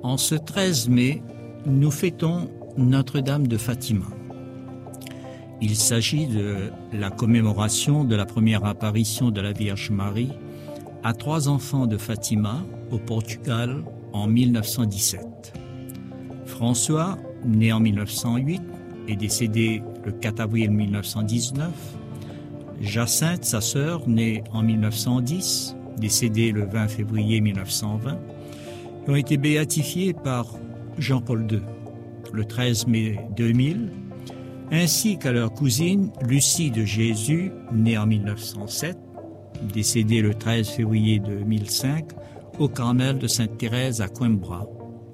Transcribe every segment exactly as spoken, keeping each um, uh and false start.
En ce treize mai, nous fêtons Notre-Dame de Fatima. Il s'agit de la commémoration de la première apparition de la Vierge Marie à trois enfants de Fatima au Portugal en mille neuf cent dix-sept. François, né en mille neuf cent huit et décédé le quatre avril mille neuf cent dix-neuf. Jacinthe, sa sœur, née en mille neuf cent dix, décédée le vingt février mille neuf cent vingt, ont été béatifiés par Jean-Paul deux le treize mai deux mille, ainsi qu'à leur cousine Lucie de Jésus, née en mille neuf cent sept, décédée le treize février deux mille cinq, au Carmel de Sainte-Thérèse à Coimbra.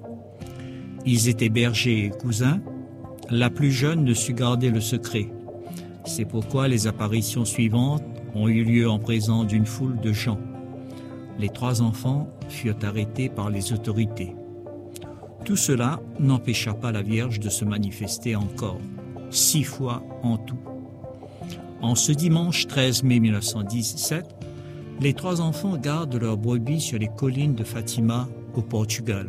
Ils étaient bergers et cousins. La plus jeune ne sut garder le secret. C'est pourquoi les apparitions suivantes ont eu lieu en présence d'une foule de gens. Les trois enfants furent arrêtés par les autorités. Tout cela n'empêcha pas la Vierge de se manifester encore, six fois en tout. En ce dimanche treize mai mille neuf cent dix-sept, les trois enfants gardent leurs brebis sur les collines de Fatima au Portugal.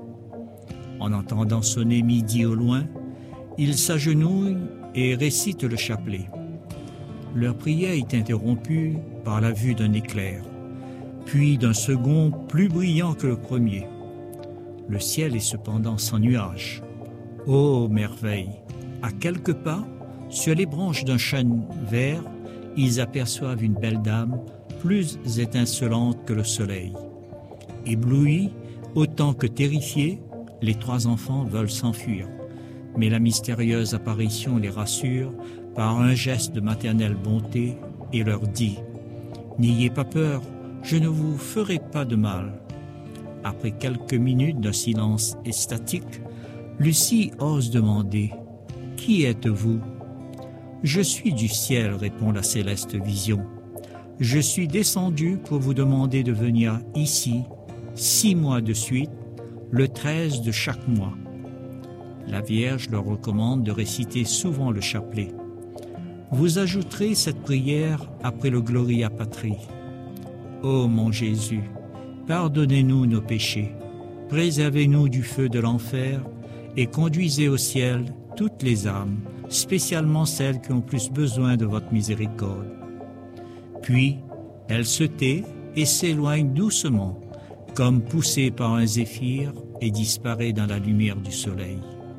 En entendant sonner midi au loin, ils s'agenouillent et récitent le chapelet. Leur prière est interrompue par la vue d'un éclair, puis d'un second plus brillant que le premier. Le ciel est cependant sans nuages. Ô merveille! À quelques pas, sur les branches d'un chêne vert, ils aperçoivent une belle dame plus étincelante que le soleil. Éblouis, autant que terrifiés, les trois enfants veulent s'enfuir. Mais la mystérieuse apparition les rassure par un geste de maternelle bonté et leur dit « N'ayez pas peur, je ne vous ferai pas de mal. » Après quelques minutes d'un silence extatique, Lucie ose demander « Qui êtes-vous » ? « Je suis du ciel, répond la céleste vision. Je suis descendu pour vous demander de venir ici, six mois de suite, le treize de chaque mois. » La Vierge leur recommande de réciter souvent le chapelet. Vous ajouterez cette prière après le Gloria Patri. Ô mon Jésus, pardonnez-nous nos péchés, préservez-nous du feu de l'enfer et conduisez au ciel toutes les âmes, spécialement celles qui ont plus besoin de votre miséricorde. Puis, elle se tait et s'éloigne doucement, comme poussée par un zéphyr, et disparaît dans la lumière du soleil.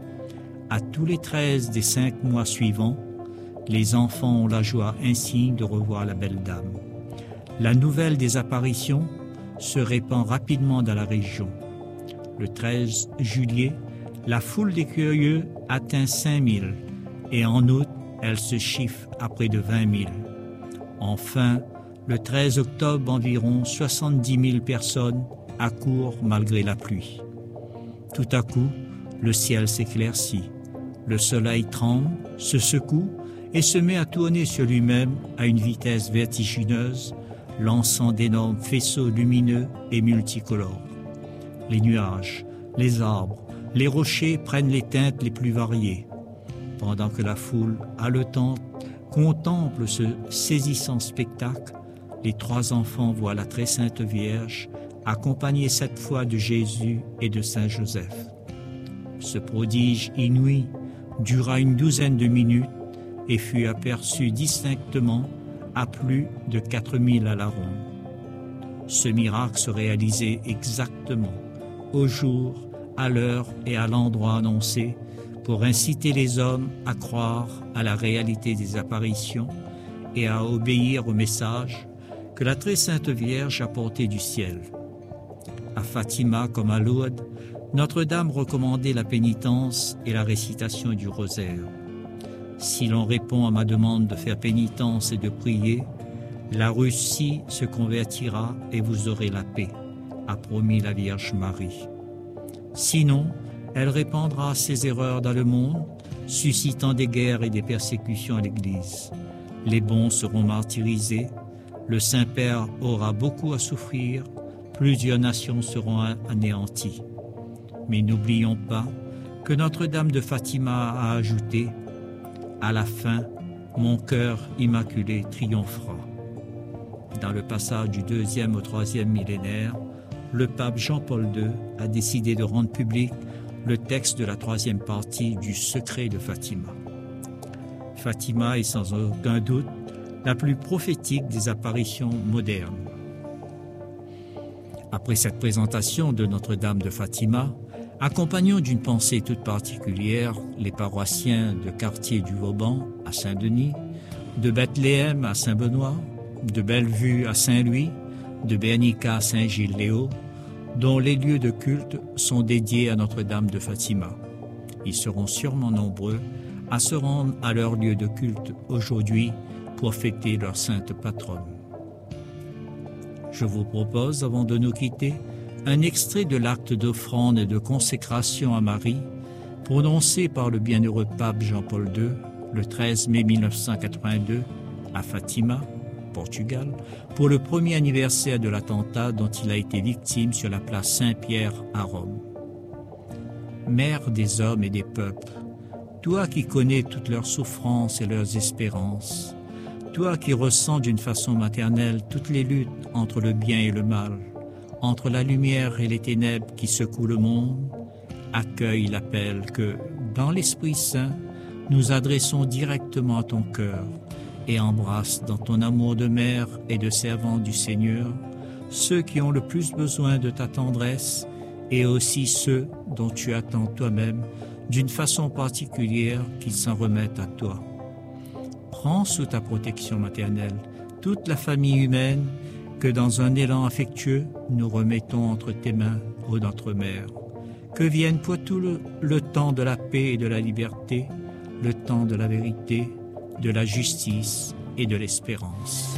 À tous les treize des cinq mois suivants, les enfants ont la joie insigne de revoir la belle dame. La nouvelle des apparitions se répand rapidement dans la région. Le treize juillet, la foule des curieux atteint cinq mille et en août, elle se chiffre à près de vingt mille. Enfin, le treize octobre, environ soixante-dix mille personnes accourent malgré la pluie. Tout à coup, le ciel s'éclaircit. Le soleil tremble, se secoue et se met à tourner sur lui-même à une vitesse vertigineuse, lançant d'énormes faisceaux lumineux et multicolores. Les nuages, les arbres, les rochers prennent les teintes les plus variées, pendant que la foule haletante contemple ce saisissant spectacle. Les trois enfants voient la très sainte Vierge, accompagnée cette fois de Jésus et de Saint Joseph. Ce prodige inouï dura une douzaine de minutes et fut aperçu distinctement à plus de quatre mille à la ronde. Ce miracle se réalisait exactement au jour, à l'heure et à l'endroit annoncé pour inciter les hommes à croire à la réalité des apparitions et à obéir au message que la très sainte Vierge apportait du ciel. À Fatima comme à Lourdes, Notre-Dame recommandait la pénitence et la récitation du rosaire. Si l'on répond à ma demande de faire pénitence et de prier, la Russie se convertira et vous aurez la paix, a promis la Vierge Marie. Sinon, elle répandra ses erreurs dans le monde, suscitant des guerres et des persécutions à l'Église. Les bons seront martyrisés, le Saint-Père aura beaucoup à souffrir, plusieurs nations seront anéanties. Mais n'oublions pas que Notre-Dame de Fatima a ajouté « À la fin, mon cœur immaculé triomphera ». Dans le passage du deuxième au troisième millénaire, le pape Jean-Paul deux a décidé de rendre public le texte de la troisième partie du Secret de Fatima. Fatima est sans aucun doute la plus prophétique des apparitions modernes. Après cette présentation de Notre-Dame de Fatima, accompagnons d'une pensée toute particulière les paroissiens de Quartier du Vauban à Saint-Denis, de Bethléem à Saint-Benoît, de Bellevue à Saint-Louis, de Bernica à Saint-Gilles-Léo, dont les lieux de culte sont dédiés à Notre-Dame de Fatima. Ils seront sûrement nombreux à se rendre à leur lieu de culte aujourd'hui pour fêter leur sainte patronne. Je vous propose, avant de nous quitter, un extrait de l'acte d'offrande et de consécration à Marie, prononcé par le bienheureux pape Jean-Paul deux le treize mai mille neuf cent quatre-vingt-deux à Fatima, Portugal, pour le premier anniversaire de l'attentat dont il a été victime sur la place Saint-Pierre à Rome. Mère des hommes et des peuples, toi qui connais toutes leurs souffrances et leurs espérances, toi qui ressens d'une façon maternelle toutes les luttes entre le bien et le mal, entre la lumière et les ténèbres qui secouent le monde, accueille l'appel que, dans l'Esprit Saint, nous adressons directement à ton cœur et embrasse dans ton amour de mère et de servante du Seigneur ceux qui ont le plus besoin de ta tendresse et aussi ceux dont tu attends toi-même d'une façon particulière qu'ils s'en remettent à toi. Prends sous ta protection maternelle toute la famille humaine que dans un élan affectueux nous remettons entre tes mains, ô notre Mère. Que vienne pour tout le, le temps de la paix et de la liberté, le temps de la vérité, de la justice et de l'espérance.